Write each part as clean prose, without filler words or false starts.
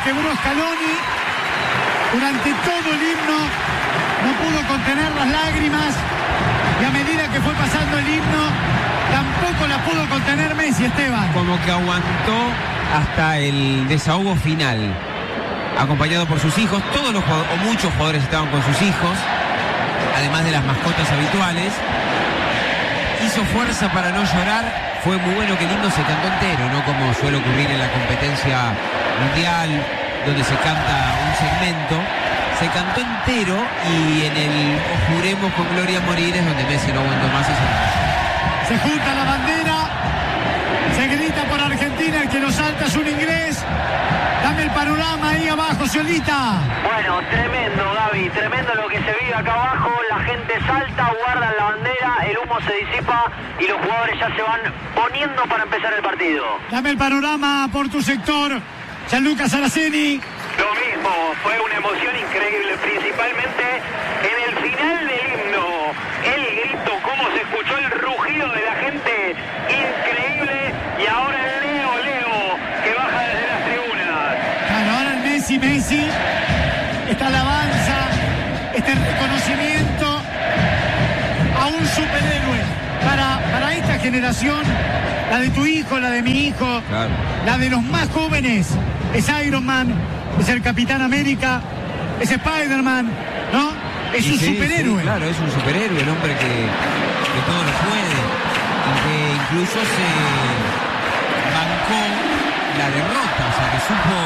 quebró Scaloni. Durante todo el himno no pudo contener las lágrimas. Y a medida que fue pasando el himno, tampoco la pudo contener Messi, Esteban. Como que aguantó hasta el desahogo final, acompañado por sus hijos. Todos los jugadores, o muchos jugadores, estaban con sus hijos, además de las mascotas habituales. Hizo fuerza para no llorar. Fue muy bueno que el himno se cantó entero, no como suele ocurrir en la competencia mundial, donde se canta un segmento. Se cantó entero, y en el "O juremos con gloria morir" es donde Messi no aguantó más y se junta la bandera, se grita por Argentina, el que lo salta es un inglés. Dame el panorama ahí abajo, Ciolita. Bueno, tremendo, Gaby, tremendo lo que se vive acá abajo. La gente salta, guardan la bandera, el humo se disipa y los jugadores ya se van poniendo para empezar el partido. Dame el panorama por tu sector, Gianluca Saraceni. Lo mismo, fue una emoción increíble, principalmente en el final del himno. El grito, cómo se escuchó el rugido de la gente, increíble. Y ahora el Leo, que baja desde las tribunas. Claro, ahora el Messi, esta alabanza, este reconocimiento a un superhéroe para esta generación, la de tu hijo, la de mi hijo, claro, la de los más jóvenes. Es Iron Man, es el Capitán América, es Spider-Man, ¿no? Es un superhéroe. Sí, claro, es un superhéroe, el hombre que todo lo puede, y que incluso se bancó la derrota, o sea, que supo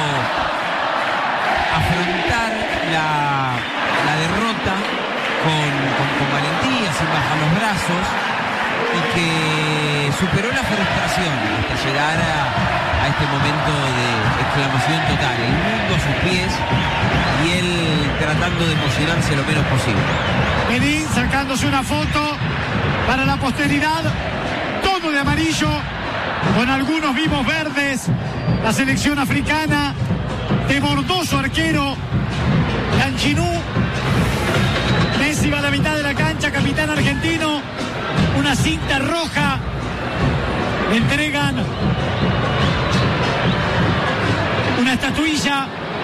afrontar la derrota con valentía, sin bajar los brazos, y que superó la frustración hasta llegar a este momento de exclamación total. El mundo a sus pies y él tratando de emocionarse lo menos posible. Medín sacándose una foto para la posteridad, todo de amarillo, con algunos vivos verdes. La selección africana, desbordó su arquero, Lanchinú. Messi va a la mitad de la cancha, capitán argentino, una cinta roja. Le entregan una estatuilla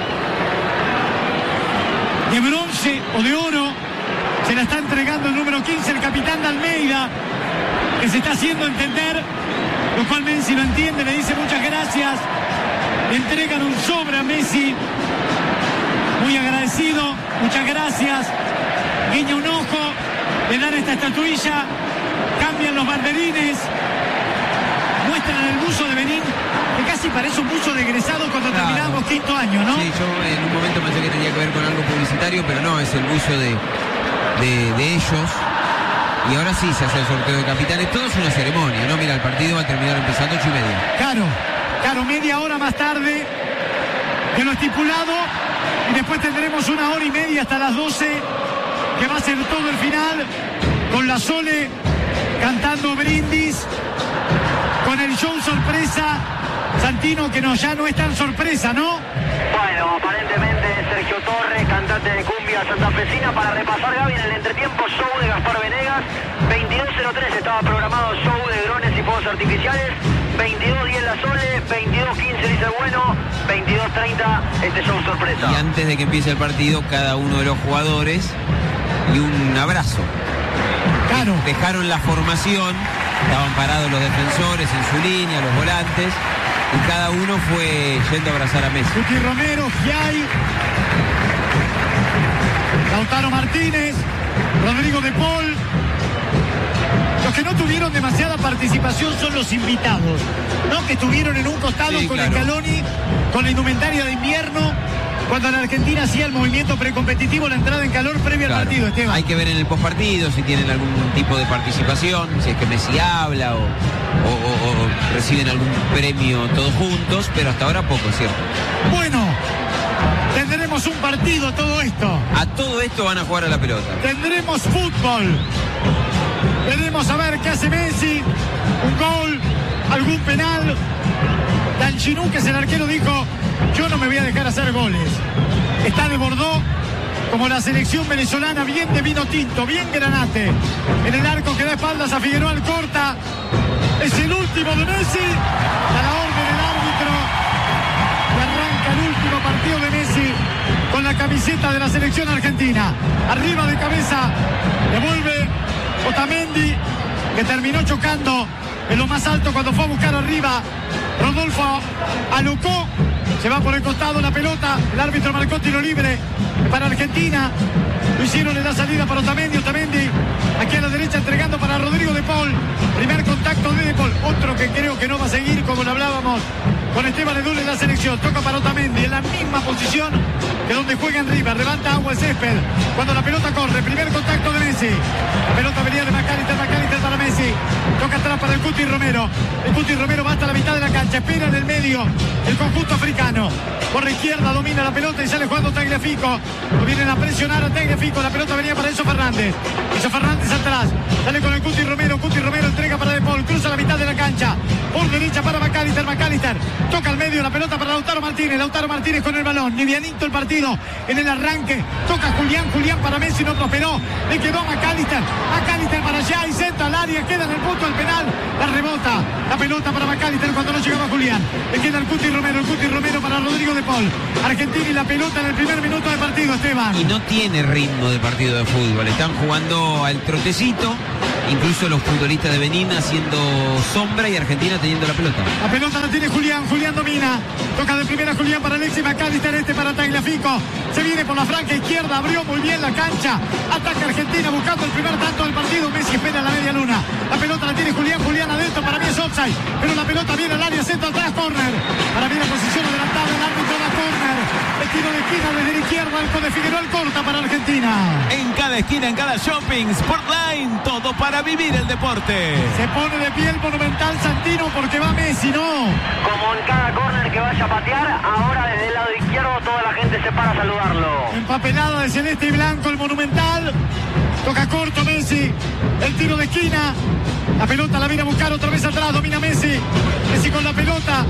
de bronce o de oro. Se la está entregando el número 15, el capitán de Almeida, que se está haciendo entender, lo cual Messi lo entiende, le dice muchas gracias. Le entregan un sobre a Messi, muy agradecido, muchas gracias. Guiña un ojo, le dan esta estatuilla, cambian los banderines, muestran el buzo de Benín, que casi parece un buzo de egresado cuando terminamos quinto año, ¿no? Sí, yo en un momento pensé que tenía que ver con algo publicitario, pero no, es el buzo de ellos. Y ahora sí se hace el sorteo de capitanes. Todo es una ceremonia, ¿no? Mira, el partido va a terminar empezando 8:30. Claro, media hora más tarde de lo estipulado. Y después tendremos una hora y media hasta las 12, que va a ser todo el final, con la Sole cantando brindis, con el show sorpresa. Santino, que ya no es tan sorpresa, ¿no? Bueno, aparentemente Sergio Torres, cantante de cumbia santafesina, para repasar, Gaby, en el entretiempo, show de Gaspar Venegas. 22:03 estaba programado show de drones y fuegos artificiales. 22:10 la Sole, 22:15 dice Bueno, 22:30 este show sorpresa. Y antes de que empiece el partido, cada uno de los jugadores y un abrazo. Claro. Dejaron la formación, estaban parados los defensores en su línea, los volantes, y cada uno fue yendo a abrazar a Messi. Tuti Romero, Giai, Lautaro Martínez, Rodrigo de Paul. Los que no tuvieron demasiada participación son los invitados, ¿no? Que estuvieron en un costado, sí, con claro, Scaloni, con la indumentaria de invierno, cuando la Argentina hacía el movimiento precompetitivo, la entrada en calor previa al partido, Esteban. Hay que ver en el postpartido si tienen algún tipo de participación, si es que Messi habla o reciben algún premio todos juntos, pero hasta ahora poco, ¿cierto? Bueno, tendremos un partido, todo esto. A todo esto van a jugar a la pelota. Tendremos fútbol. Veremos a ver qué hace Messi. Un gol, algún penal. Lanchinú, que es el arquero, dijo: yo no me voy a dejar hacer goles. Está de Bordeaux, como la selección venezolana, bien de vino tinto, bien granate. En el arco que da espaldas a Figueroa, el corta. Es el último de Messi. A la orden del árbitro. Y arranca el último partido camiseta de la selección argentina. Arriba de cabeza, devuelve Otamendi, que terminó chocando en lo más alto cuando fue a buscar arriba. Rodolfo alocó, se va por el costado la pelota, el árbitro marcó tiro libre para Argentina. Lo hicieron en la salida para Otamendi. Otamendi aquí a la derecha entregando para Rodrigo de Paul. Primer contacto de Paul, otro que creo que no va a seguir, como lo hablábamos con Esteban Edul en la selección. Toca para Otamendi en la misma posición que donde juega en River. Levanta agua el césped cuando la pelota corre. Primer contacto de Messi. La pelota venía de McAllister para Messi. Toca atrás para el Cuti Romero. El Cuti Romero va hasta la mitad de la cancha. Espera en el medio el conjunto africano. Por la izquierda domina la pelota y sale jugando Tagliafico. Lo vienen a presionar a Tagliafico. La pelota venía para Enzo Fernández. Enzo Fernández atrás. Sale con el Cuti Romero. Cuti Romero entrega para De Paul. Cruza la mitad de la cancha. Por derecha para McAllister. McAllister toca al medio. La pelota para Lautaro Martínez. Lautaro Martínez con el balón. Livianito el partido en el arranque. Toca Julián. Julián para Messi. No prosperó. Le quedó a McAllister. McAllister para allá y centra al área. Queda en el punto del penal. La rebota. La pelota para McAllister cuando no llegaba Julián. Le queda el Cuti Romero. El Cuti Romero para Rodrigo de Paul. Argentina y la pelota en el primer minuto de partido, Esteban. Y no tiene ritmo de partido de fútbol. Están jugando al trotecito. Incluso los futbolistas de Benín haciendo sombra y Argentina teniendo la pelota. La pelota la tiene Julián. Julián domina. Toca de primera Julián para Alexis McAllister. Para Tagliafico. Se viene por la franca izquierda. Abrió muy bien la cancha. Ataca Argentina buscando el primer tanto del partido. Messi espera la media luna. La pelota la tiene Julián. Julián adentro. Para mí es offside. Pero la pelota viene al área. Centro atrás. Córner. Para mí la posición adelantada. El árbitro da córner. El tiro de esquina desde la izquierda. Arco de Figueroa corta para Argentina. En cada esquina, en cada shopping. Sportline. Todo para vivir el deporte. Se pone de pie el Monumental Santino porque va Messi, ¿no? Como en cada córner que vaya a patear, ahora desde el lado izquierdo toda la gente se para a saludarlo. Empapelada de celeste y blanco el Monumental. Toca corto Messi. El tiro de esquina. La pelota la viene a buscar otra vez atrás. Domina Messi. Messi con la pelota.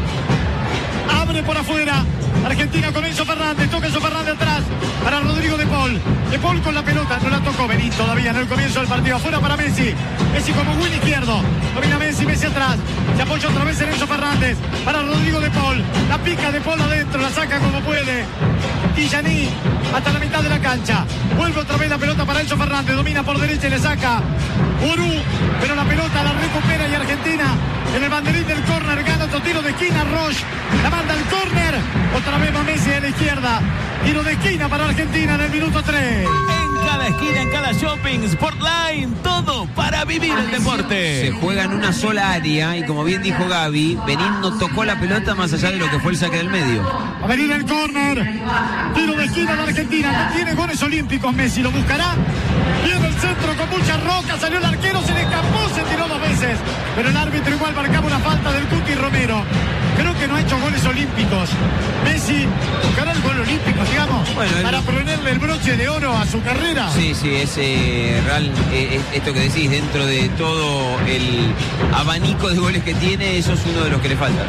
Abre por afuera. Argentina con Enzo Fernández. Toca Enzo Fernández atrás para Rodrigo de Paul. De Paul con la pelota. No la tocó Benín todavía en el comienzo del partido. Afuera para Messi. Messi como win izquierdo. Domina Messi. Messi atrás. Se apoya otra vez en Enzo Fernández. Para Rodrigo de Paul. La pica de Paul adentro. La saca como puede. Tillani hasta la mitad de la cancha. Vuelve otra vez la pelota para Enzo Fernández. Domina por derecha y le saca Urú. Pero la pelota la recupera y Argentina en el banderín del córner gana otro tiro de esquina. Roche la manda al córner. Otra vez va Messi a la izquierda. Tiro de esquina para Argentina en el minuto 3. En cada esquina, en cada shopping, Sportline, todo para vivir el deporte. Se juega en una sola área y como bien dijo Gaby, Benín no tocó la pelota más allá de lo que fue el saque del medio. Va a venir el córner. Tiro de esquina de Argentina. No tiene goles olímpicos Messi. ¿Lo buscará? Viene el centro con mucha roca. Salió el arquero, se le escapó, se tiró 2 veces. Pero el árbitro igual marcaba una falta del Cuti Romero. Creo que no ha hecho goles olímpicos. Messi buscará el gol olímpico, digamos, bueno, para ponerle el broche de oro a su carrera. Sí, es real. Esto que decís, dentro de todo el abanico de goles que tiene, eso es uno de los que le falta.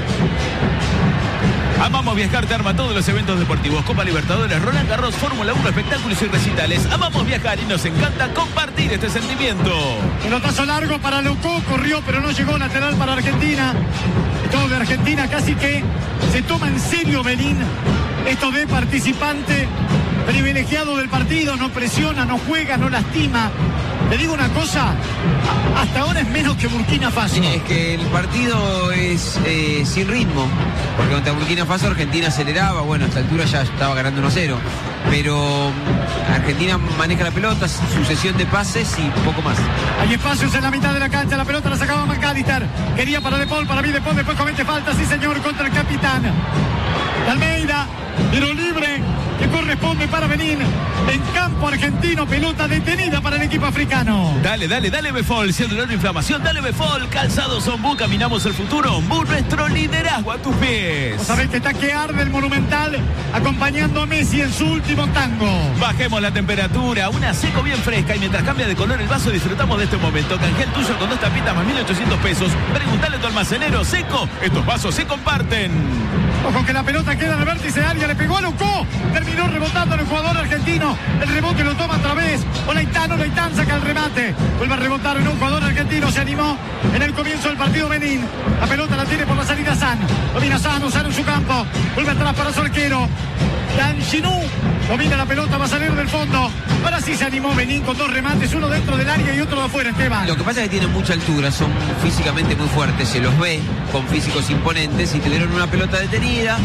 Amamos Viajar, te arma todos los eventos deportivos. Copa Libertadores, Roland Garros, Fórmula 1, espectáculos y recitales. Amamos viajar y nos encanta compartir este sentimiento. Pelotazo largo para Leucó, corrió pero no llegó, lateral para Argentina. Todo de Argentina casi que se toma en serio Benín. Esto de participante privilegiado del partido, no presiona, no juega, no lastima. Le digo una cosa, hasta ahora es menos que Burkina Faso. Es que el partido es sin ritmo, porque contra Burkina Faso Argentina aceleraba, bueno, a esta altura ya estaba ganando 1-0, pero Argentina maneja la pelota, sucesión de pases y poco más. Hay espacios en la mitad de la cancha, la pelota la sacaba McAllister, quería para De Paul, para mí De Paul, después comete falta, sí señor, contra el capitán. Almeida, tiro libre, que corresponde para Benín. En campo argentino, pelota detenida para el equipo africano. Dale, Befol, si el dolor de inflamación, dale Befol. Calzados Ombú, caminamos el futuro. Ombú, nuestro liderazgo a tus pies. Vos sabés que está que arde el Monumental, acompañando a Messi en su último tango. Bajemos la temperatura, una seco bien fresca y mientras cambia de color el vaso disfrutamos de este momento. Canjea el tuyo con 2 tapitas más 1.800 pesos. Preguntale a tu almacenero, Seco, estos vasos se comparten. Ojo que la pelota queda en el vértice de área, le pegó a Locó, terminó rebotando el jugador argentino. El rebote lo toma otra vez Olaitán saca el remate, vuelve a rebotar en un jugador argentino. Se animó en el comienzo del partido Benín. La pelota la tiene por la salida San, domina San en su campo, vuelve atrás para su arquero Dan Chinú, domina la pelota, va a salir del fondo. Ahora sí se animó Benín con dos remates, uno dentro del área y otro de afuera, Esteban. Lo que pasa es que tienen mucha altura, son físicamente muy fuertes, se los ve con físicos imponentes y tuvieron una pelota detenida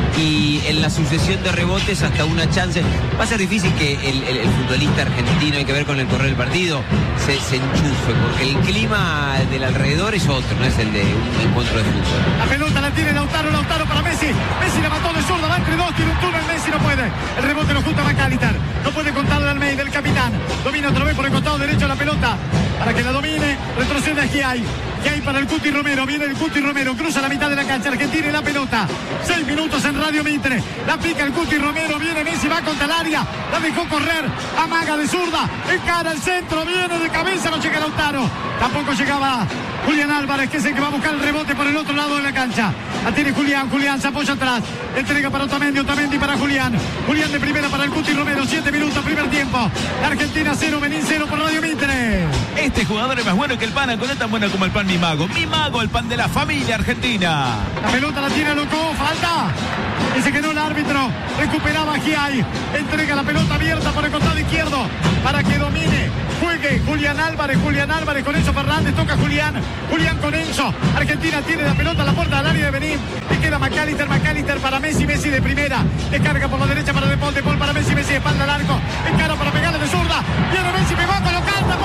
y en la sucesión de rebotes hasta una chance. Va a ser difícil que el futbolista argentino, hay que ver con el correr del partido, se enchufe, porque el clima del alrededor es otro, no es el de un encuentro de fútbol. La pelota la tiene Lautaro para Messi. Messi la mató de zurda, va entre dos, tiene un túnel, Messi no puede. El rebote lo junta McAllister, no puede contarle al Almeida, el capitán. Domina otra vez por el costado derecho la pelota, para que la domine, retrocede a Giai para el Cuti Romero, viene el Cuti Romero, cruza la mitad de la cancha, Argentina y la pelota. 6 minutos en Radio Mitre, la pica el Cuti Romero, viene Messi, va contra el área, la dejó correr, amaga de zurda, encara al centro, viene de cabeza, no llega Lautaro, tampoco llegaba Julián Álvarez, que es el que va a buscar el rebote por el otro lado de la cancha. La tiene Julián se apoya atrás, entrega para Otamendi para Julián de primera para el Cuti Romero. 7 minutos, primer tiempo. Argentina 0, Benín 0 por Radio Mitre. Este jugador es más bueno que el pan, no es tan bueno como el pan Mi Mago, el pan de la familia argentina. La pelota la tiene Locó, falta. Dice que no el árbitro, recuperaba Giai, entrega la pelota abierta por el costado izquierdo para que domine, juegue Julián Álvarez con Enzo Fernández, toca Julián con Enzo. Argentina tiene la pelota a la puerta del área de Benín, y queda McAllister para Messi de primera, descarga por la derecha para De Paul para Messi espalda al arco, encara para pegarle de zurda, viene Messi, pegó a colocar, tapó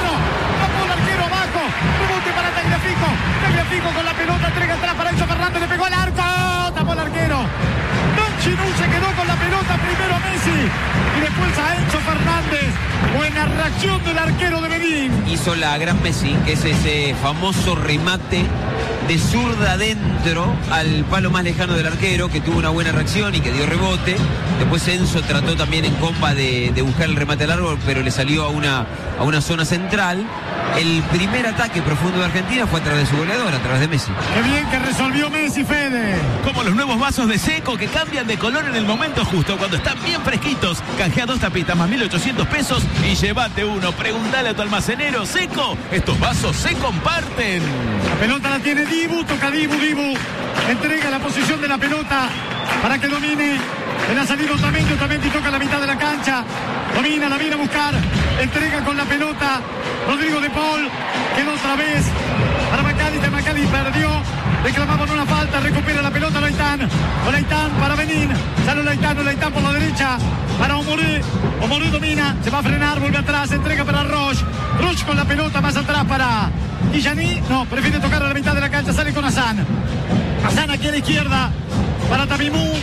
el arquero abajo, rebote para Tagliafico con la pelota, entrega atrás para Enzo Fernández, le pegó al arco, tapó el arquero. Chinú se quedó con la pelota, primero Messi y después a Enzo Fernández. Buena reacción del arquero de Benín. Hizo la gran Messi, que es ese famoso remate de zurda adentro al palo más lejano del arquero, que tuvo una buena reacción y que dio rebote. Después Enzo trató también en compa de buscar el remate largo, pero le salió a una zona central. El primer ataque profundo de Argentina fue a través de su goleador, a través de Messi. Qué bien que resolvió Messi, Fede. Como los nuevos vasos de Seco que cambian de color en el momento justo, cuando están bien fresquitos. Canjea 2 tapitas más 1.800 pesos y llévate uno. Preguntale a tu almacenero. Seco, estos vasos se comparten. La pelota la tiene Dibu, toca Dibu. Entrega la posición de la pelota para que domine. En la salida Otamendi toca la mitad de la cancha. Domina, la viene a buscar. Entrega con la pelota Rodrigo De Paul. Quedó otra vez para McAllister perdió. Reclamaban una falta, recupera la pelota Olaitán para Benín. Sale Olaitán por la derecha para Omoré domina, se va a frenar, vuelve atrás, entrega para Roche con la pelota más atrás para Tijani. No, prefiere tocar a la mitad de la cancha, sale con Hassan aquí a la izquierda para Tamimú.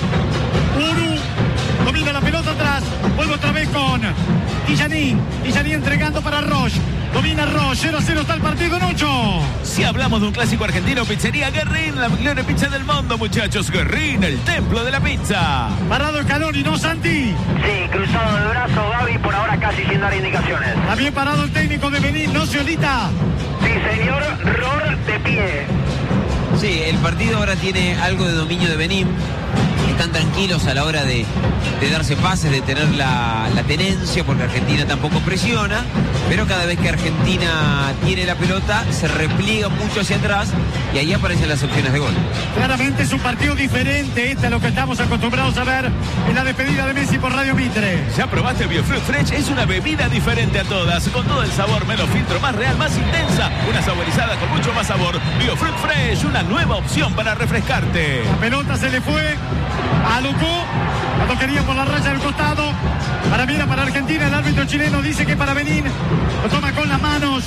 Domina la pelota atrás, vuelve otra vez con Tijani entregando para Roche. Domina Roche, 0-0 está el partido en 8. Si hablamos de un clásico argentino, Pizzería Guerrín, la mejor pizza del mundo, muchachos. Guerrín, el templo de la pizza. Parado el Calori, ¿no, Santi? Sí, cruzado de brazo, Gaby, por ahora casi sin dar indicaciones. También parado el técnico de Benín, ¿no, Ciolita? Sí, señor, Ror de pie. Sí, el partido ahora tiene algo de dominio de Benín. Están tranquilos a la hora de darse pases, de tener la tenencia, porque Argentina tampoco presiona, pero cada vez que Argentina tiene la pelota se repliega mucho hacia atrás y ahí aparecen las opciones de gol. Claramente es un partido diferente, este es lo que estamos acostumbrados a ver en la despedida de Messi por Radio Mitre. ¿Ya probaste Biofruit Fresh? Es una bebida diferente a todas, con todo el sabor menos filtro, más real, más intensa, una saborizada con mucho más sabor. Biofruit Fresh, una nueva opción para refrescarte. La pelota se le fue a Locó cuando quería por la raya del costado. Para Argentina, el árbitro chileno dice que para Benín. Lo toma con las manos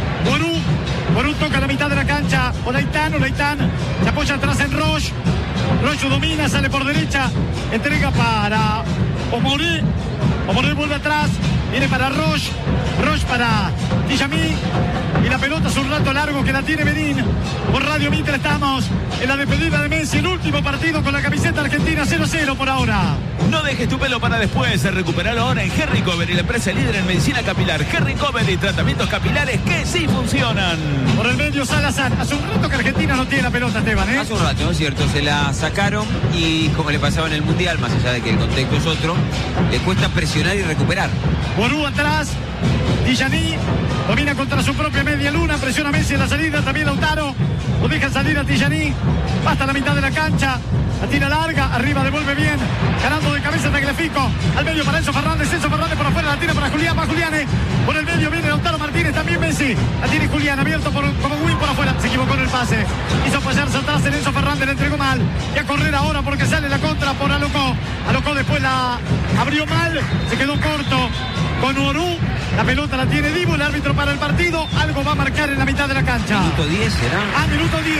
Ború toca la mitad de la cancha. Olaitán se apoya atrás en Roche domina, sale por derecha, entrega para Omoré vuelve atrás, Viene para Roche para Tijamí. Y la pelota es un rato largo que la tiene Benín. Por Radio Mitre estamos en la despedida de Messi. El último partido con la camiseta argentina, 0-0 por ahora. No dejes tu pelo para después. Recuperalo ahora en Henry Cover, la empresa líder en medicina capilar. Henry Cover y tratamientos capilares que sí funcionan. Por el medio Salazar. Hace un rato que Argentina no tiene la pelota, Esteban, ¿eh? Hace un rato, es cierto, se la sacaron y como le pasaba en el Mundial, más allá de que el contexto es otro, le cuesta presionar y recuperar. Ború atrás, Tijani domina contra su propia media luna, presiona Messi en la salida, también Lautaro, lo deja salir a Tijani, hasta la mitad de la cancha, la tira larga, arriba devuelve bien, ganando de cabeza Tagliafico, al medio para Enzo Fernández por afuera, la tira para Julián, va Julián, por el medio viene Lautaro Martínez, también Messi, la tiene Julián, abierto como Win por afuera, se equivocó en el pase, hizo fallarse atrás en Enzo Fernández, le entregó mal, y a correr ahora porque sale la contra por Alocó después la abrió mal, se quedó corto con Orú, la pelota la tiene Dibu, el árbitro para el partido, algo va a marcar en la mitad de la cancha. Minuto 10 será. Minuto 10.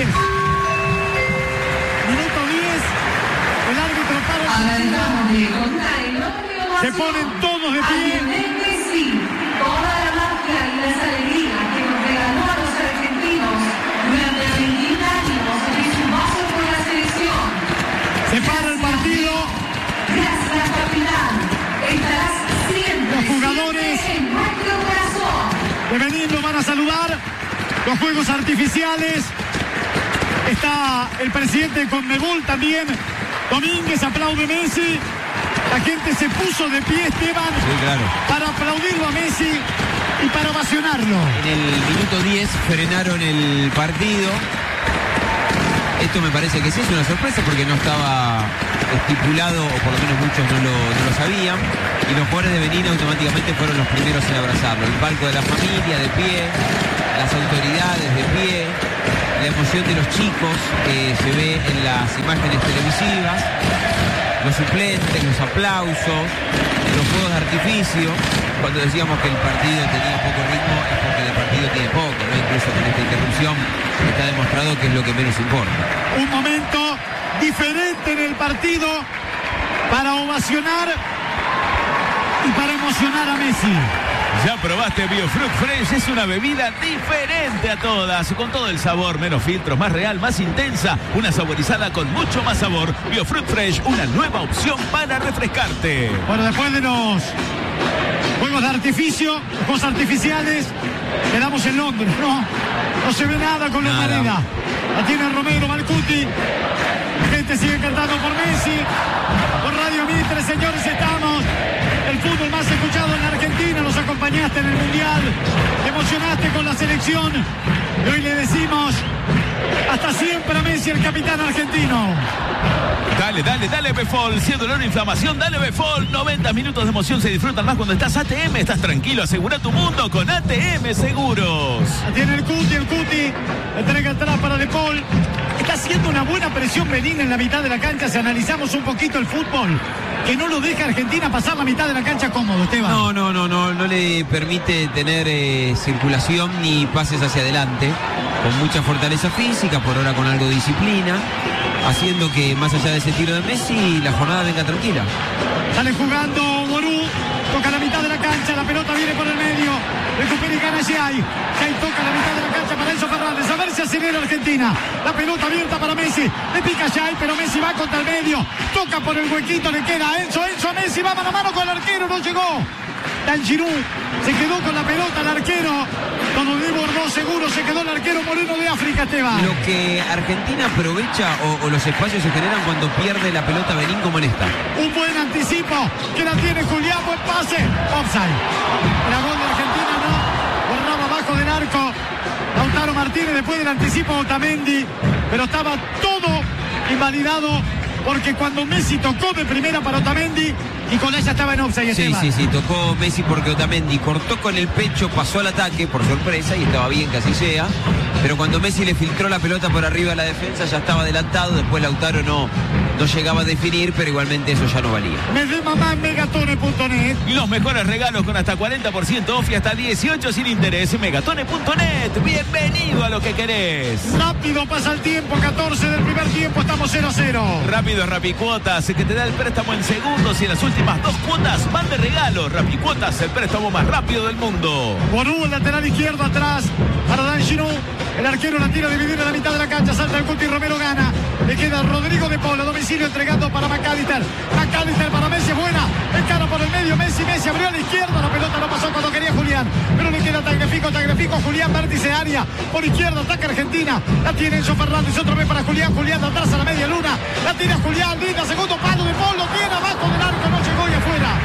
Minuto 10. El árbitro para el partido. Se ponen todos de pie. Toda la magia y las alegrías que nos regaló a los argentinos durante 21 años de su paso por la selección. Se para el partido. Gracias, capitán. Estarás siempre, los jugadores en nuestro corazón. De Benín lo van a saludar. Los fuegos artificiales. Está el presidente de Conmebol también. Domínguez aplaude Messi. La gente se puso de pie, Esteban, sí, claro, para aplaudirlo a Messi y para ovacionarlo. En el minuto 10 frenaron el partido. Esto me parece que sí es una sorpresa porque no estaba estipulado, o por lo menos muchos no lo sabían. Y los jugadores de Benín automáticamente fueron los primeros en abrazarlo. El palco de la familia de pie, las autoridades de pie, la emoción de los chicos que se ve en las imágenes televisivas, los suplentes, los aplausos, los fuegos de artificio. Cuando decíamos que el partido tenía poco ritmo es porque el partido tiene poco, ¿no? Incluso con esta interrupción está demostrado que es lo que menos importa. Un momento diferente en el partido para ovacionar y para emocionar a Messi. Ya probaste Biofruit Fresh, es una bebida diferente a todas, con todo el sabor, menos filtros, más real, más intensa, una saborizada con mucho más sabor. Biofruit Fresh, una nueva opción para refrescarte. Bueno, después de los fuegos de artificio, fuegos artificiales, quedamos en Londres, no se ve nada con la marina. La tiene Romero Malcuti, la gente sigue cantando por Messi, por Radio Mitre, señores, estamos. El fútbol más escuchado en la Argentina, nos acompañaste en el Mundial, te emocionaste con la selección y hoy le decimos hasta siempre a Messi, el capitán argentino. Dale Befol, si es dolor o inflamación, dale Befol. 90 minutos de emoción se disfrutan más cuando estás ATM, estás tranquilo, asegura tu mundo con ATM Seguros. La tiene el Cuti, entrega atrás para De Paul. Está haciendo una buena presión Benín en la mitad de la cancha, si analizamos un poquito el fútbol, que no lo deja Argentina pasar la mitad de la cancha cómodo, Esteban. No le permite tener circulación ni pases hacia adelante, con mucha fortaleza física, por ahora con algo de disciplina, haciendo que más allá de ese tiro de Messi, la jornada venga tranquila. Sale jugando Ború, toca la mitad de la cancha, la pelota viene por el medio, recupera y gana Giai toca la mitad de la cancha para Enzo Fernández, a ver si acelera Argentina, la pelota abierta para Messi, le pica Giai, pero Messi va contra el medio, toca por el huequito, le queda a Enzo a Messi, va mano a mano con el arquero, no llegó. Giroud se quedó con la pelota el arquero, cuando desbordó seguro se quedó el arquero Moreno de África, Esteban. Lo que Argentina aprovecha o los espacios se generan cuando pierde la pelota Benín, como en esta. Un buen anticipo que la tiene Julián, buen pase, offside. La gol de Argentina no, borraba abajo del arco Lautaro Martínez después del anticipo Otamendi, pero estaba todo invalidado porque cuando Messi tocó de primera para Otamendi, Nicolás ya estaba en offside. Sí, tocó Messi porque Otamendi cortó con el pecho, pasó al ataque por sorpresa y estaba bien que así sea, pero cuando Messi le filtró la pelota por arriba a la defensa ya estaba adelantado, después Lautaro no llegaba a definir, pero igualmente eso ya no valía. Me de mamá en megatone.net. Los mejores regalos con hasta 40% off y hasta 18 sin interés. Megatone.net, bienvenido a lo que querés. Rápido pasa el tiempo, 14 del primer tiempo, estamos 0-0. Rápido Rapicuotas, que te da el préstamo en segundos y en las últimas últimas 2 cuotas van de regalo. Rapicuotas, el préstamo más rápido del mundo. Bonú, el lateral izquierdo atrás para Dan Ginou. El arquero la tira dividida en la mitad de la cancha. Salta el Cuti Romero, gana. Le queda Rodrigo de Paul a domicilio entregando para McAllister. McAllister para Messi, buena. Encara por el medio, Messi abrió a la izquierda. La pelota no pasó cuando quería Julián. Pero le queda Tagliafico, Julián, vértice área. Por izquierda, ataca Argentina. La tiene Enzo Fernández, otra vez para Julián de atrás a la media luna. La tira Julián, linda, segundo palo de Paul. Lo tiene abajo del arco, no llegó y afuera.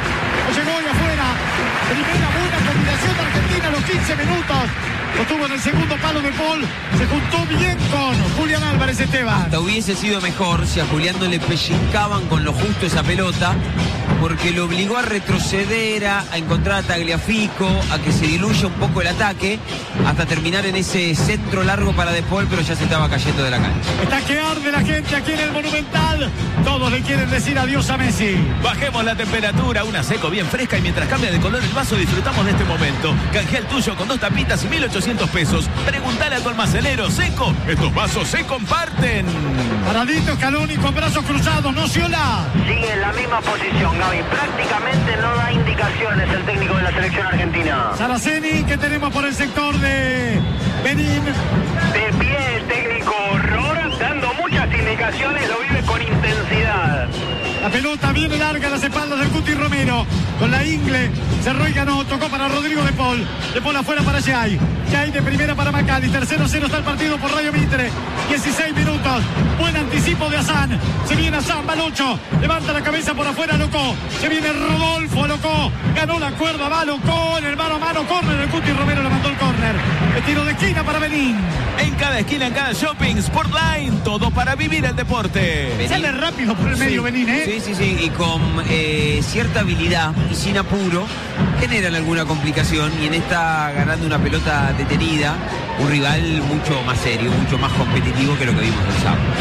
Primera buena combinación de Argentina a los 15 minutos. Lo tuvo en el segundo palo de Paul. Se juntó bien con Julián Álvarez, Esteban. Hasta hubiese sido mejor si a Julián no le pellizcaban con lo justo esa pelota, porque lo obligó a retroceder, a encontrar a Tagliafico, a que se diluya un poco el ataque, hasta terminar en ese centro largo para De Paul, pero ya se estaba cayendo de la cancha. Está que arde la gente aquí en el Monumental. Todos le quieren decir adiós a Messi. Bajemos la temperatura, una Seco bien fresca, y mientras cambia de color el vaso disfrutamos de este momento. Canjea el tuyo con 2 tapitas y 1.800 pesos. Preguntale a tu almacenero. Seco, estos vasos se comparten. Paradito Scaloni con brazos cruzados, no Sciolà. Sigue en la misma posición, Gaby. Prácticamente no da indicaciones el técnico de la selección argentina. Saraceni, que tenemos por el sector de Benín. De pie el técnico Rohr, dando muchas indicaciones, lo vive con intensidad. La pelota viene larga a las espaldas del Cuti Romero. Con la ingle, cerró y ganó. Tocó para Rodrigo de Paul. De Paul afuera para Jai. Jai de primera para McAllister. 0-0 está el partido por Radio Mitre. 16 minutos. Buen anticipo de Hassan. Se viene Hassan, va al 8. Levanta la cabeza por afuera, Locó. Se viene Rodolfo, Locó. Ganó la cuerda, va Locó. En el mano a mano, córner. El Cuti Romero le mandó el córner. El tiro de esquina para Benín. En cada esquina, en cada shopping, Sportline, todo para vivir el deporte. Benín. Sale rápido por el medio Benín, ¿eh? Sí, y con cierta habilidad y sin apuro generan alguna complicación, y en esta ganando una pelota detenida, un rival mucho más serio, mucho más competitivo que lo que vimos el sábado.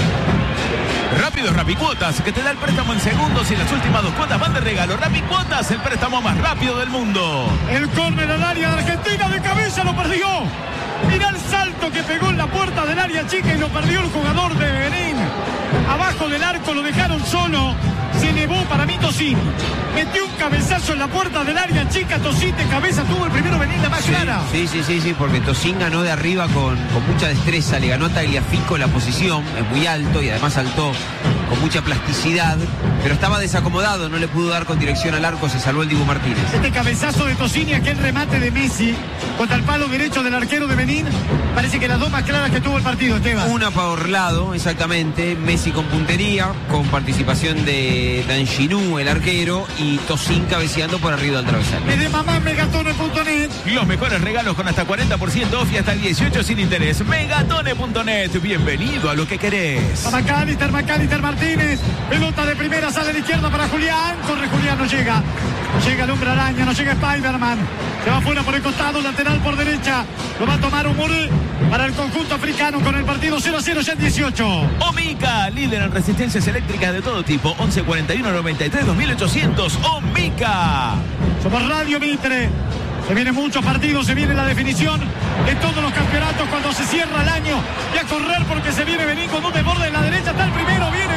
Rápido Rapicuotas, que te da el préstamo en segundos y las últimas 2 cuotas van de regalo. Rapicuotas, el préstamo más rápido del mundo. El córner al área de Argentina, de cabeza lo perdió. Mirá el salto que pegó en la puerta del área chica y lo perdió el jugador de Benín. Abajo del arco lo dejaron solo. Se elevó para mí Tocín. Metió un cabezazo en la puerta del área chica. Tocín de cabeza tuvo el primero Benín, la más clara. Sí, porque Tocín ganó de arriba con mucha destreza. Le ganó a Tagliafico la posición, es muy alto y además saltó con mucha plasticidad, pero estaba desacomodado, no le pudo dar con dirección al arco, se salvó el Dibu Martínez. Este cabezazo de Tocín y aquel remate de Messi contra el palo derecho del arquero de Benín, parece que las 2 más claras que tuvo el partido, Esteban. Una por lado, exactamente. Messi con puntería, con participación de Dan Ginou, el arquero, y Tocín cabeceando por arriba del travesaño. Es de mamá Megatone.net. Los mejores regalos con hasta 40% off y hasta el 18 sin interés. Megatone.net, bienvenido a lo que querés. McAllister Martínez. Pelota de primera, sale de izquierda para Julián. Corre Julián, no llega. No llega el hombre araña, no llega Spiderman. Se va fuera por el costado, lateral por derecha. Lo va a tomar Umuré para el conjunto africano con el partido 0-0 ya en 18. Omica, líder en resistencias eléctricas de todo tipo. 11 41 93 2800. Omica. Somos Radio Mitre. Se vienen muchos partidos, se viene la definición de todos los campeonatos cuando se cierra el año. Y a correr porque se viene Benín con un desborde en la derecha. Está el primero, viene.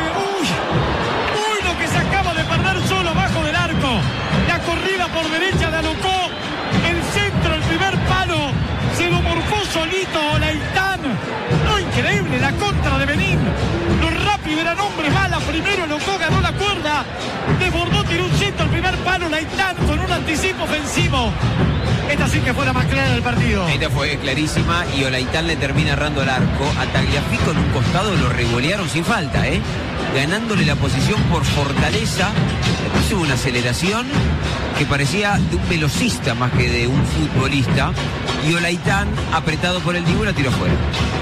Uy, lo que se acaba de perder solo abajo del arco. La corrida por derecha de Alocó. El centro, el primer palo. Se lo morfó solito Olaitán. No, increíble la contra de Benín. Lo rápido eran hombres balas. Primero Alocó ganó la cuerda. Desbordó, tiró un centro, el primer palo Olaitán con un anticipo ofensivo. Esta sí que fue la más clara del partido. Esta fue clarísima y Olaitán le termina errando el arco. A Tagliafico en un costado lo regolearon sin falta, ganándole la posición por fortaleza. Después hubo una aceleración que parecía de un velocista más que de un futbolista. Y Olaitán, apretado por el Dibu, la tiró fuera.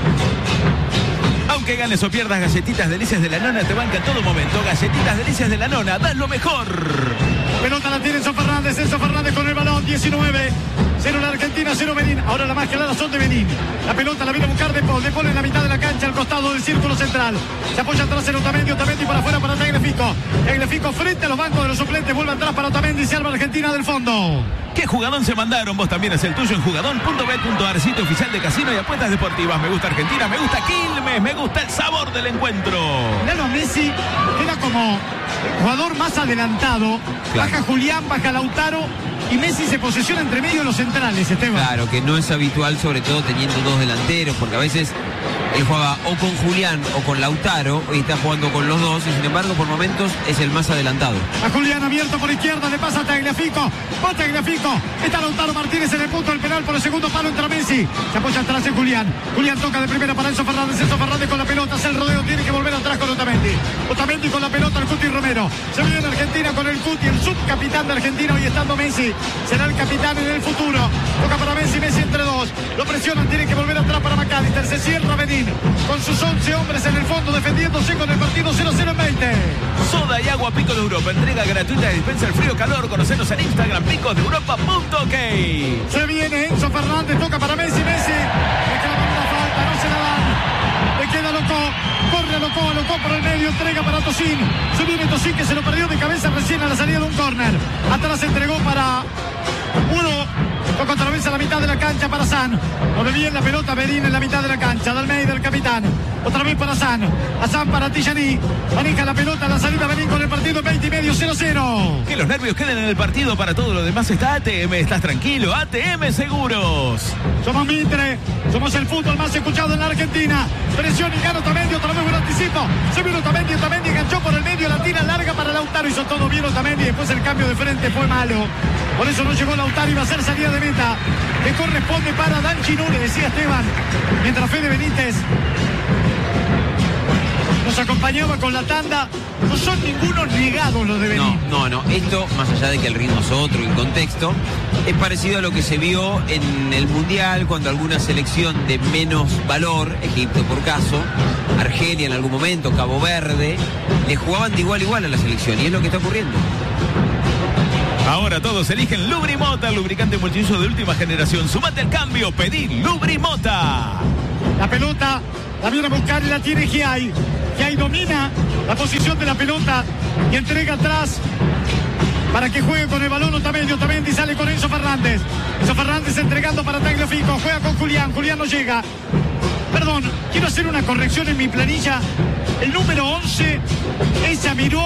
Aunque ganes o pierdas, Galletitas Delicias de la Nona te banca en todo momento. Galletitas Delicias de la Nona, das lo mejor. Pelota la tiene Enzo Fernández con el balón, 19. 0 la Argentina, 0 Benín. Ahora la más clara son de Benín. La pelota la viene a buscar De Paul en la mitad de la cancha, al costado del círculo central. Se apoya atrás en Otamendi para afuera para Tagliafico frente a los bancos de los suplentes, vuelve atrás para Otamendi, salva Argentina del fondo. ¿Qué jugadón se mandaron? Vos también es el tuyo en jugadón.bet.ar, sitio oficial de casino y apuestas deportivas. Me gusta Argentina, me gusta Quilmes, me gusta el sabor del encuentro. Mirá a Messi, era como jugador más adelantado. Claro. Baja Julián, baja Lautaro y Messi se posiciona entre medio de los centrales, Esteban. Claro, que no es habitual, sobre todo teniendo dos delanteros, porque a veces él juega o con Julián o con Lautaro, hoy está jugando con los dos, y sin embargo por momentos es el más adelantado. A Julián abierto por izquierda, le pasa a Tagliafico. Va Tagliafico. Está Lautaro Martínez en el punto del penal por el segundo palo, entra Messi. Se apoya atrás en Julián. Julián toca de primera para Enzo Fernández. Enzo Fernández con la pelota, hace el rodeo, tiene que volver atrás con Otamendi. Otamendi con la pelota, el Cuti Romero. Se viene Argentina con el Cuti, el subcapitán de Argentina, hoy estando Messi. Será el capitán en el futuro. Toca para Messi, Messi entre dos. Lo presionan, tiene que volver atrás para McAllister. Se cierra Benín con sus 11 hombres en el fondo defendiéndose con el partido 0-0 en 20. Soda y agua Pico de Europa. Entrega gratuita de dispensa el frío calor. Conocenos en Instagram, picosdeeuropa.ok. Se viene Enzo Fernández, toca para Messi, Messi. Reclama una falta, no se la dan. Le queda Locó, corre a Locó por el medio, entrega para Tosín. Se viene Tosín que se lo perdió de cabeza recién a la salida de un córner. Atrás entregó para uno. Toca otra vez a la mitad de la cancha para San. Mueve bien la pelota Berín en la mitad de la cancha. Dalmeida, el capitán. Otra vez para San. A San para Tijani. Maneja la pelota a la salida Berín con el partido 20 y medio, 0-0. Que los nervios queden en el partido. Para todo lo demás está ATM. Estás tranquilo. ATM Seguros. Somos Mitre. Somos el fútbol más escuchado en la Argentina. Presión y gana Otamendi. Otra vez buen anticipo. Se vino Otamendi. Otamendi enganchó por el medio. La tira larga para Lautaro. Hizo todo bien Otamendi. Después el cambio de frente fue malo. Por eso no llegó Lautaro. Iba a ser salida de meta que corresponde para Dan Chinú, le decía Esteban, mientras Fede Benítez nos acompañaba con la tanda. No son ningunos negados los de Benín. No. Esto, más allá de que el ritmo es otro y el contexto, es parecido a lo que se vio en el Mundial, cuando alguna selección de menos valor, Egipto por caso, Argelia en algún momento, Cabo Verde, le jugaban de igual a igual a la selección, y es lo que está ocurriendo. Ahora todos eligen Lubrimota, lubricante multiuso de última generación. Sumate al cambio, pedí Lubrimota. La pelota la viene a buscar y la tiene Giai. Giai domina la posición de la pelota y entrega atrás para que juegue con el balón Otamendi. Otamendi sale con Enzo Fernández. Enzo Fernández entregando para Tagliafico. Juega con Julián. Julián no llega. Perdón, quiero hacer una corrección en mi planilla. El número 11 es Chamirú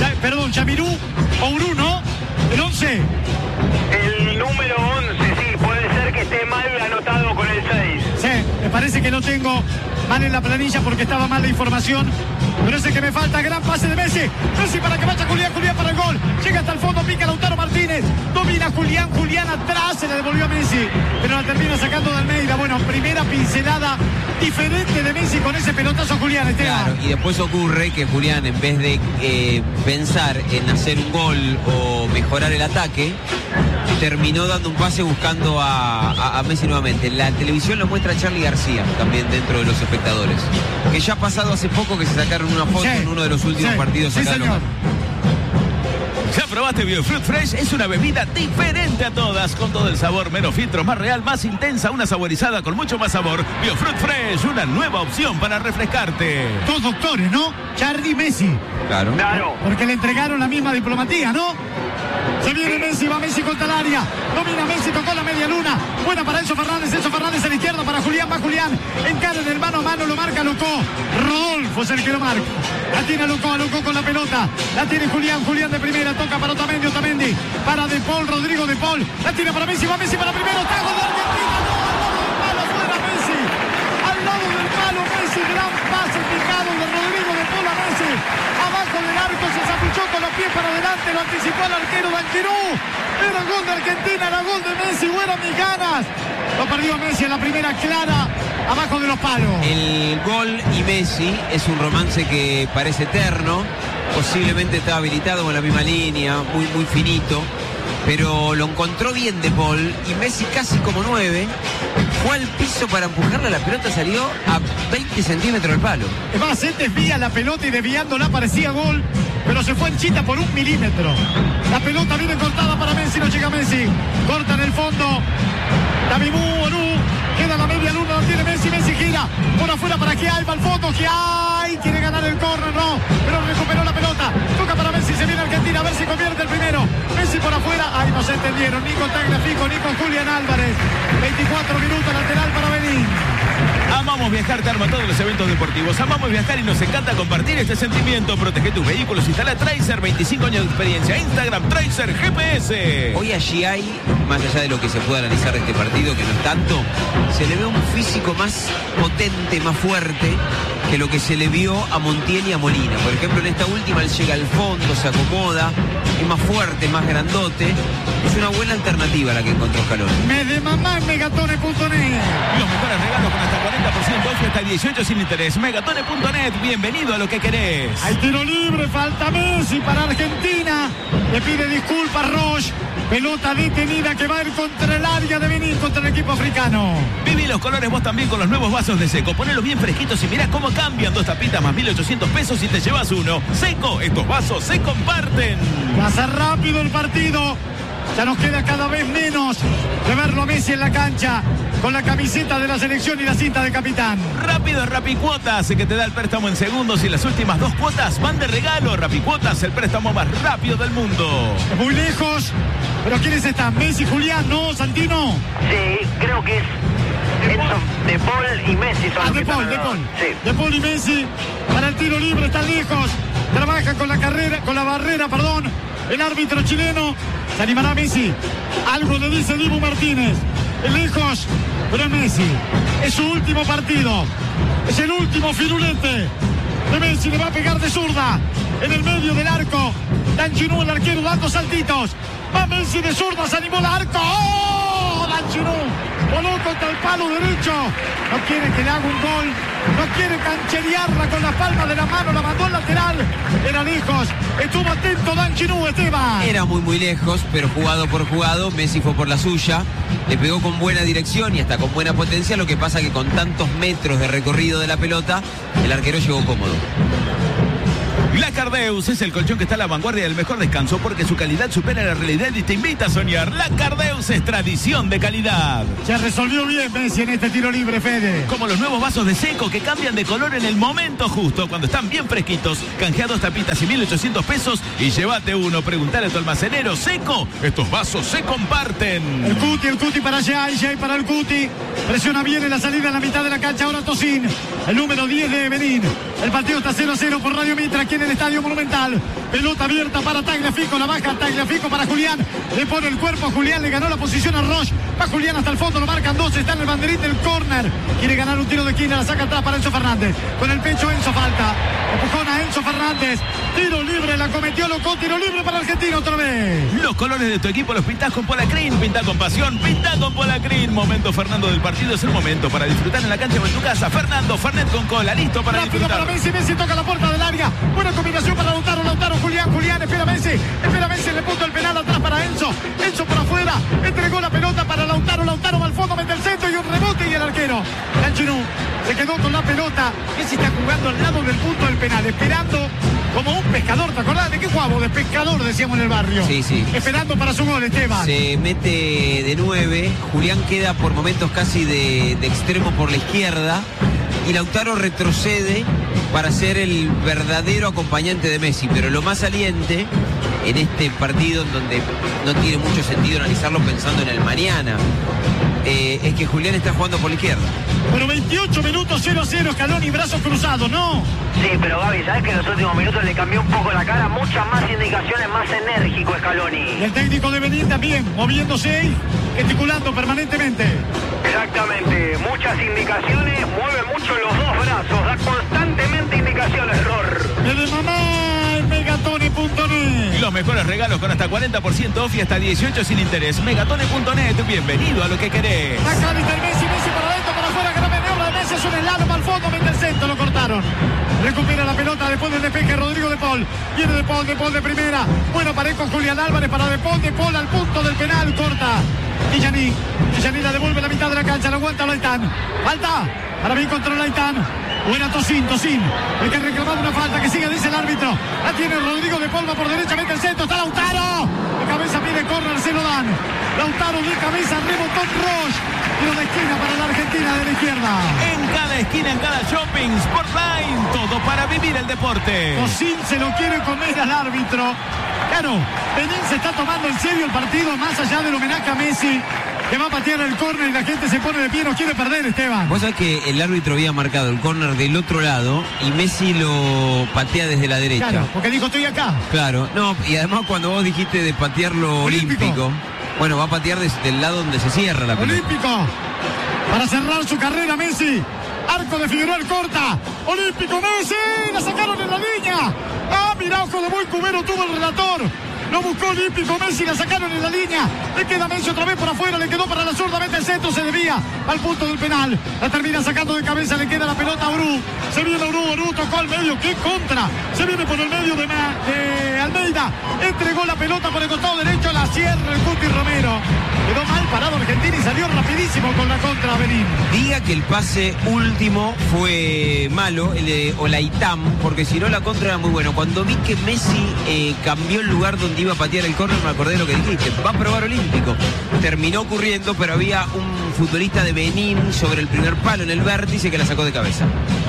Ourú, ¿no? El 11. El número 11, sí, puede ser que esté mal anotado con el 6. Sí, me parece que lo tengo mal en la planilla porque estaba mal la información. Pero ese que me falta, gran pase de Messi. Messi para que vaya Julián para el gol. Llega hasta el fondo, pica Lautaro Martínez. Domina Julián atrás, se la devolvió a Messi. Pero la termina sacando de Almeida. Bueno, primera pincelada diferente de Messi con ese pelotazo a Julián, Esteban. Claro, y después ocurre que Julián, en vez de pensar en hacer un gol o mejorar el ataque, terminó dando un pase buscando a Messi nuevamente. La televisión lo muestra Charly García, también dentro de los espectadores, que ya ha pasado hace poco que se sacaron una foto en uno de los últimos partidos acá señor. ¿Ya probaste Biofruit Fresh? Es una bebida diferente a todas, con todo el sabor, menos filtros, más real, más intensa, una saborizada con mucho más sabor. Biofruit Fresh, una nueva opción para refrescarte. Dos doctores, ¿no? Charly y Messi. Claro. Porque le entregaron la misma diplomatía, ¿no? Se viene Messi, va Messi contra el área. Domina Messi, tocó la media luna. Buena para Enzo Fernández a la izquierda para Julián, va Julián. Encara en el mano a mano, lo marca Locó. Rodolfo es el que lo marca. La tiene Locó con la pelota. La tiene Julián de primera, toca para Otamendi, para De Paul, Rodrigo De Paul. La tiene para Messi, va Messi para primero. Tago de Argentina, fuera Messi. Al lado del palo Messi, gran pase picado de Rodrigo De Paul a Messi. Abajo del arco, se zapuchó con los pies para adelante, lo anticipó el arquero Danquirú. Era gol de Argentina, era gol de Messi, buenas mis ganas. Lo perdió Messi en la primera clara, abajo de los palos. El gol y Messi es un romance que parece eterno, posiblemente estaba habilitado con la misma línea, muy finito, pero lo encontró bien De Paul y Messi casi como 9, fue al piso para empujarla, la pelota salió a 20 centímetros del palo. Es más, él desvía la pelota y desviándola parecía gol, pero se fue en chita por 1 milímetro. La pelota viene cortada para Messi, no llega Messi, corta en el fondo. Tamimú, Onú, queda la media luna, lo tiene Messi, Messi gira por afuera para Giai, va al fondo, Giai quiere ganar el córner, no, pero recuperó la pelota, toca para Messi, se viene Argentina, a ver si convierte el primero. Messi por afuera, ay, no se entendieron, ni con Tagliafico, ni con Julián Álvarez. 24 minutos, lateral para Benín. Amamos viajar, te arma todos los eventos deportivos. Amamos viajar y nos encanta compartir este sentimiento. Protege tus vehículos, instala Tracer, 25 años de experiencia. Instagram, Tracer GPS. Hoy allí hay, más allá de lo que se pueda analizar de este partido, que no es tanto, se le ve un físico más potente, más fuerte que lo que se le vio a Montiel y a Molina. Por ejemplo, en esta última él llega al fondo, se acomoda, es más fuerte, más grandote. Es una buena alternativa la que encontró Scaloni. Me de mamá en megatone.net. Los mejores regalos con hasta 40% off y hasta 18 sin interés. Megatone.net, bienvenido a lo que querés. Hay tiro libre, falta Messi para Argentina. Le pide disculpas Roche. Pelota detenida que va a ir contra el área de Benín, contra el equipo africano. Viví los colores vos también con los nuevos vasos de Seco. Ponelos bien fresquitos y mirá cómo cambian. 2 tapitas más 1.800 pesos y te llevas uno. Seco, estos vasos se comparten. Pasa rápido el partido. Ya nos queda cada vez menos de verlo a Messi en la cancha con la camiseta de la selección y la cinta de capitán. Rápido Rapicuotas, que te da el préstamo en segundos y las últimas 2 cuotas van de regalo. Rapicuotas, el préstamo más rápido del mundo. Muy lejos, pero ¿quiénes están? Messi, Julián, ¿no, Santino? Sí, creo que es Enzo, De Paul y Messi son los que están al lado. Sí. De Paul y Messi para el tiro libre, están lejos. Trabaja con la barrera, el árbitro chileno. Se animará Messi. Algo le dice Dibu Martínez. Lejos, pero es Messi. Es su último partido. Es el último firulete de Messi. Le va a pegar de zurda en el medio del arco. Dan Chinú, el arquero, dando saltitos. Va Messi de zurda, se animó el arco. ¡Oh! Dan Chinú voló contra el palo derecho. No quiere que le haga un gol. No quiere cancherearla con la palma de la mano. La mandó al lateral. Era lejos. Estuvo atento Dan Chinú, Esteban. Era muy lejos, pero jugado por jugado, Messi fue por la suya. Le pegó con buena dirección y hasta con buena potencia. Lo que pasa que con tantos metros de recorrido de la pelota, el arquero llegó cómodo. La Cardeus es el colchón que está a la vanguardia del mejor descanso porque su calidad supera la realidad y te invita a soñar. La Cardeus es tradición de calidad. Se resolvió bien Messi en este tiro libre, Fede. Como los nuevos vasos de Seco que cambian de color en el momento justo, cuando están bien fresquitos. Canjea 2 tapitas y 1.800 pesos y llévate uno. Preguntale a tu almacenero. Seco, estos vasos se comparten. El Cuti para Jay para el Cuti. Presiona bien en la salida en la mitad de la cancha. Ahora Tocín, el número 10 de Benín. El partido está 0-0 por Radio Mitra aquí en el Estadio Monumental. Pelota abierta para Tagliafico, la baja Tagliafico para Julián. Le pone el cuerpo a Julián, le ganó la posición a Roche. Va Julián hasta el fondo, lo marcan 2, está en el banderín del córner. Quiere ganar un tiro de esquina, la saca atrás para Enzo Fernández. Con el pecho Enzo falta. Empujón a Enzo Fernández. Tiro libre, la cometió Loco, tiro libre para Argentina otra vez. Los colores de tu equipo los pintás con Polacrin, pintá con pasión, pintá con Polacrin. Momento Fernando del partido, es el momento para disfrutar en la cancha o en tu casa. Fernando, Fernet con cola, listo para rápido disfrutar. Para Messi toca la puerta del área. Buena combinación para Lautaro, Julián, espera Messi, le puso el penal atrás para Enzo por afuera, entregó la pelota para Lautaro va al fondo, mete el centro y un rebote y el arquero, Dan Chinú, se quedó con la pelota. Messi está jugando al lado del punto del penal, esperando como un pescador, ¿te acordás de qué jugamos? De pescador, decíamos en el barrio. Sí. Esperando para su gol, Esteban. Se mete de 9, Julián queda por momentos casi de extremo por la izquierda y Lautaro retrocede para ser el verdadero acompañante de Messi, pero lo más saliente en este partido en donde no tiene mucho sentido analizarlo pensando en el mañana, es que Julián está jugando por la izquierda. Pero 28 minutos 0-0, Scaloni, brazos cruzados, ¿no? Sí, pero Gaby, ¿sabes que en los últimos minutos le cambió un poco la cara? Muchas más indicaciones, más enérgico Scaloni. Y el técnico de Benín también, moviéndose y gesticulando permanentemente. Exactamente, muchas indicaciones, mueve mucho los dos brazos, da constantemente indicaciones, Ror. El de mamá en megatone.net. Los mejores regalos con hasta 40% off y hasta 18 sin interés. Megatone.net, bienvenido a lo que querés. Acá Messi para adentro, para afuera, gran maniobra de Messi, es un helado para el fondo, mete el centro, lo cortaron. Recupera la pelota después del despeje Rodrigo De Paul. Viene De Paul de primera. Bueno, parejo Julián Álvarez para De Paul al punto del penal, corta. Guillaní la devuelve a la mitad de la cancha, la aguanta Laitán. Falta, para mí contra Laitán. Buena Tocín, el que reclamaba una falta, que sigue, dice el árbitro. La tiene Rodrigo De Paul, va por derecha, mete el centro, está Lautaro. De cabeza pide córner, se lo dan. Lautaro de cabeza, rebotó Roche. Tiro de esquina para la Argentina de la izquierda. En cada esquina, en cada shopping, Sportline, todo para vivir el deporte. Tocín se lo quiere comer al árbitro. Claro, Benín se está tomando en serio el partido, más allá del homenaje a Messi. que va a patear el córner y la gente se pone de pie, no quiere perder, Esteban. Vos sabés que el árbitro había marcado el córner del otro lado y Messi lo patea desde la derecha. Claro, porque dijo, estoy acá. Claro, no, y además cuando vos dijiste de patearlo olímpico, bueno, va a patear desde el lado donde se cierra la pelota. Olímpico, para cerrar su carrera Messi. Arco de Figueroa corta. Olímpico Messi, la sacaron en la línea. Ah, mirá, ojo de buen cubero tuvo el relator. Lo buscó Olímpico Messi, la sacaron en la línea. Le queda Messi otra vez por afuera, le quedó para la zurda, mete el centro, se desvía al punto del penal. La termina sacando de cabeza, le queda la pelota a Urú. Se viene Urú tocó al medio, qué contra. Se viene por el medio de Almeida. Entregó la pelota por el costado derecho, la cierra el Cuti Romero. Quedó mal parado Argentina y salió rapidísimo con la contra Benín. Diga que el pase último fue malo, el de Olaitam, porque si no la contra era muy bueno. Cuando vi que Messi cambió el lugar donde iba a patear el córner, me acordé de lo que dijiste. Va a probar olímpico. Terminó ocurriendo, pero había un futbolista de Benín sobre el primer palo en el vértice que la sacó de cabeza.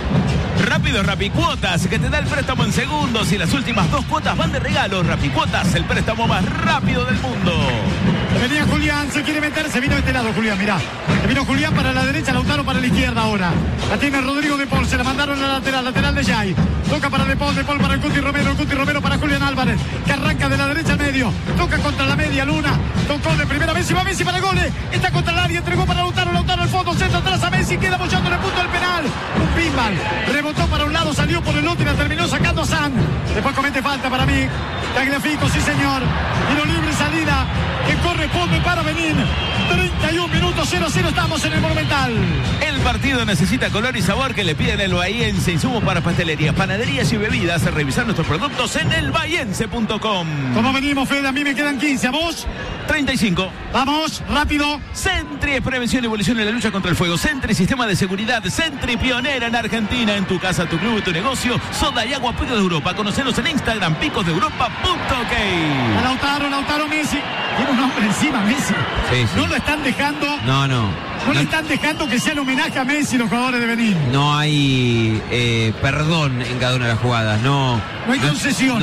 Rápido Rapicuotas, que te da el préstamo en segundos y las últimas 2 cuotas van de regalo. Rapicuotas, el préstamo más rápido del mundo. Venía Julián, se quiere meter, se vino de este lado Julián, mirá. Se vino Julián para la derecha, Lautaro para la izquierda ahora. La tiene Rodrigo De Paul, se la mandaron a la lateral de Jay. Toca para De Paul para el Cuti Romero para Julián Álvarez, que arranca de la derecha al medio. Toca contra la media luna, tocó de primera Messi, va Messi para el gol. Está contra el área, entregó para Lautaro al fondo, centro atrás a Messi, queda apoyando en el punto del penal. Un pinball, rebotó para un lado, salió por el otro y la terminó sacando a San. Después comete falta para mí. Tagliafico, sí señor. Tiro libre, salida que corresponde para Benín. 31 minutos, 0-0, estamos en el Monumental. El partido necesita color y sabor que le piden el bahiense. Insumos para pastelerías, panaderías y bebidas. Revisar nuestros productos en elbahiense.com. ¿Cómo venimos, Fede? A mí me quedan 15, ¿a vos? 35. Vamos, rápido. Sentry es prevención y evolución en la lucha contra el fuego. Sentry, sistema de seguridad. Sentry, pionera en Argentina. En tu casa, tu club, tu negocio. Soda y agua, Picos de Europa. Conocenos en Instagram, picosdeeuropa.ok. Lautaro Messi. Tiene un nombre encima, Messi. Sí. No lo están dejando. No le están dejando que sea el homenaje a Messi los jugadores de Benín. No hay perdón en cada una de las jugadas. No hay concesión.